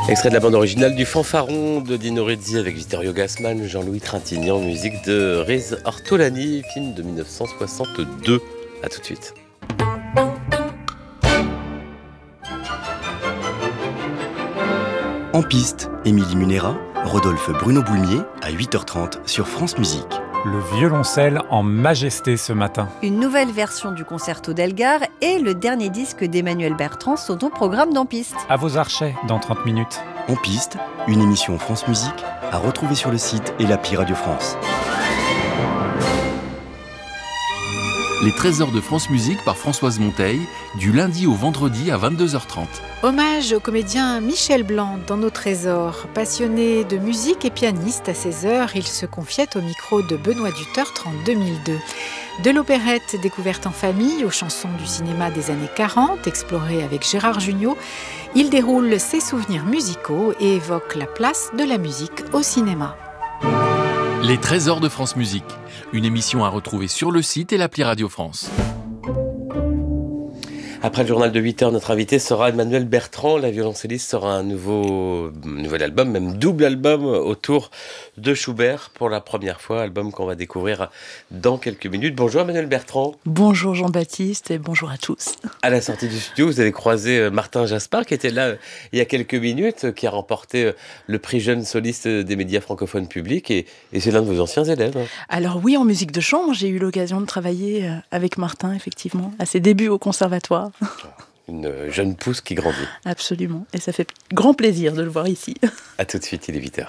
Extrait de la bande originale du Fanfaron de Dino Rizzi avec Vittorio Gassman, Jean-Louis Trintignant, musique de Riz Ortolani, film de 1962. A tout de suite. En piste, Émilie Munera, Rodolphe Bruno Boulmier à 8h30 sur France Musique. Le violoncelle en majesté ce matin. Une nouvelle version du concerto d'Elgar et le dernier disque d'Emmanuel Bertrand sont au programme d'En Piste. À vos archets dans 30 minutes. En piste, une émission France Musique à retrouver sur le site et l'appli Radio France. Les trésors de France Musique par Françoise Monteil, du lundi au vendredi à 22h30. Hommage au comédien Michel Blanc dans nos trésors. Passionné de musique et pianiste, à 16h, il se confiait au micro de Benoît Dutertre en 2002. De l'opérette découverte en famille aux chansons du cinéma des années 40, explorée avec Gérard Jugnot, il déroule ses souvenirs musicaux et évoque la place de la musique au cinéma. Les trésors de France Musique, une émission à retrouver sur le site et l'appli Radio France. Après le journal de 8h, notre invité sera Emmanuel Bertrand. La violoncelliste sera un nouvel album, même double album autour de Schubert pour la première fois. Album qu'on va découvrir dans quelques minutes. Bonjour Emmanuel Bertrand. Bonjour Jean-Baptiste et bonjour à tous. À la sortie du studio, vous avez croisé Martin Jaspard qui était là il y a quelques minutes, qui a remporté le prix jeune soliste des médias francophones publics et c'est l'un de vos anciens élèves. Alors oui, en musique de chambre, j'ai eu l'occasion de travailler avec Martin, effectivement, à ses débuts au conservatoire. Une jeune pousse qui grandit. Absolument, et ça fait grand plaisir de le voir ici. A tout de suite, il est 8h.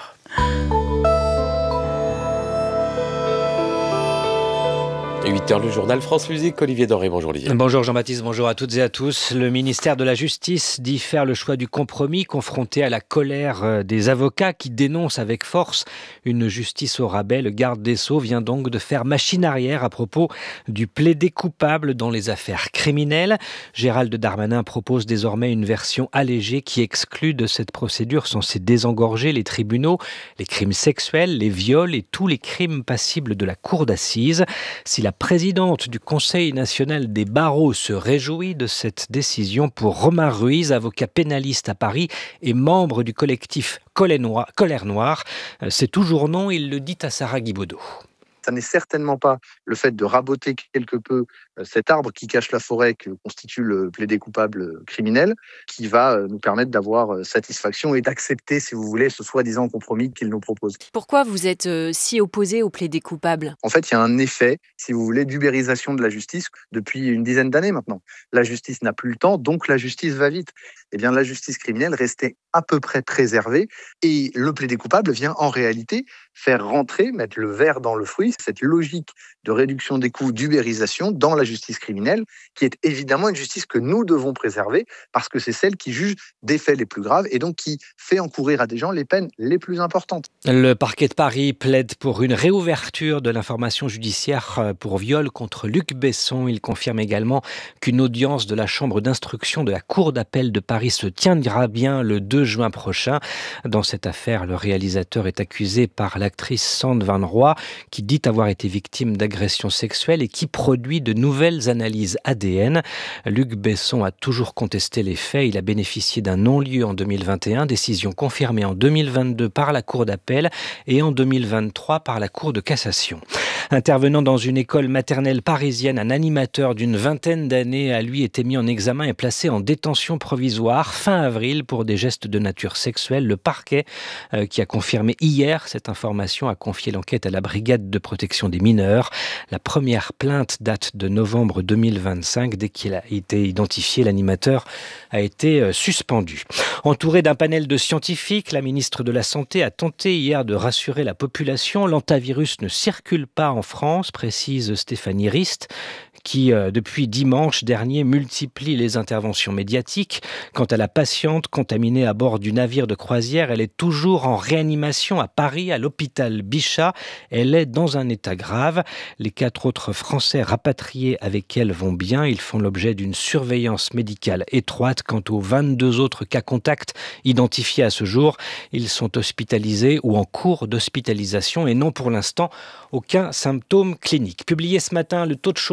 8h, le journal France Musique. Olivier Doré, bonjour Olivier. Bonjour Jean-Baptiste, bonjour à toutes et à tous. Le ministère de la Justice dit faire le choix du compromis, confronté à la colère des avocats qui dénoncent avec force une justice au rabais. Le garde des Sceaux vient donc de faire machine arrière à propos du plaidé coupable dans les affaires criminelles. Gérald Darmanin propose désormais une version allégée qui exclut de cette procédure censée désengorger les tribunaux, les crimes sexuels, les viols et tous les crimes passibles de la cour d'assises. Si la présidente du Conseil national des barreaux se réjouit de cette décision, pour Romain Ruiz, avocat pénaliste à Paris et membre du collectif Colère Noire, c'est toujours non, il le dit à Sarah Guibaudot. Ça n'est certainement pas le fait de raboter quelque peu cet arbre qui cache la forêt que constitue le plaidé coupable criminel qui va nous permettre d'avoir satisfaction et d'accepter, si vous voulez, ce soi-disant compromis qu'il nous propose. Pourquoi vous êtes si opposé au plaidé coupable ? En fait, il y a un effet, si vous voulez, d'ubérisation de la justice depuis une dizaine d'années maintenant. La justice n'a plus le temps, donc la justice va vite. Eh bien, la justice criminelle restait à peu près préservée et le plaidé coupable vient en réalité faire rentrer, mettre le verre dans le fruit, cette logique de réduction des coûts, d'ubérisation dans la justice criminelle, qui est évidemment une justice que nous devons préserver parce que c'est celle qui juge des faits les plus graves et donc qui fait encourir à des gens les peines les plus importantes. Le parquet de Paris plaide pour une réouverture de l'information judiciaire pour viol contre Luc Besson. Il confirme également qu'une audience de la chambre d'instruction de la Cour d'appel de Paris se tiendra bien le 2 juin prochain. Dans cette affaire, le réalisateur est accusé par l'actrice Sande Van Rooij, qui dit avoir été victime d'agressions sexuelles et qui produit de nouvelles analyses ADN. Luc Besson a toujours contesté les faits. Il a bénéficié d'un non-lieu en 2021, décision confirmée en 2022 par la Cour d'appel et en 2023 par la Cour de cassation. Intervenant dans une école maternelle parisienne, un animateur d'une vingtaine d'années a lui été mis en examen et placé en détention provisoire fin avril pour des gestes de nature sexuelle. Le parquet, qui a confirmé hier cette information, a confié l'enquête à la brigade de protection des mineurs. La première plainte date de novembre 2025. Dès qu'il a été identifié, l'animateur a été suspendu. Entourée d'un panel de scientifiques, la ministre de la Santé a tenté hier de rassurer la population. L'antavirus ne circule pas en France, précise Stéphanie Rist, qui, depuis dimanche dernier, multiplie les interventions médiatiques. Quant à la patiente contaminée à bord du navire de croisière, elle est toujours en réanimation à Paris, à l'hôpital Bichat. Elle est dans un état grave. Les 4 autres Français rapatriés avec elle vont bien. Ils font l'objet d'une surveillance médicale étroite. Quant aux 22 autres cas contacts identifiés à ce jour, ils sont hospitalisés ou en cours d'hospitalisation et n'ont pour l'instant aucun symptôme clinique. Publié ce matin, le taux de chômage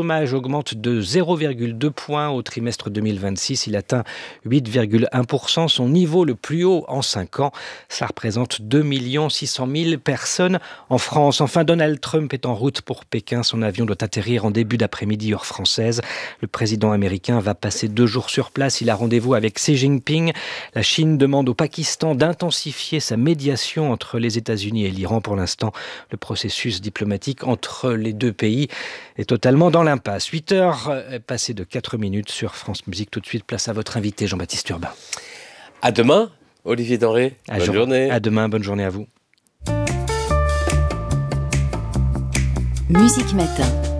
augmente de 0,2 points au trimestre 2026. Il atteint 8,1%, son niveau le plus haut en 5 ans. Cela représente 2 600 000 personnes en France. Enfin, Donald Trump est en route pour Pékin. Son avion doit atterrir en début d'après-midi heure française. Le président américain va passer 2 jours sur place. Il a rendez-vous avec Xi Jinping. La Chine demande au Pakistan d'intensifier sa médiation entre les États-Unis et l'Iran. Pour l'instant, le processus diplomatique entre les deux pays est totalement dans l'impasse. 8h passées de 4 minutes sur France Musique. Tout de suite, place à votre invité Jean-Baptiste Urbain. À demain, Olivier Denré. Bonne journée. À demain, bonne journée à vous. Musique Matin.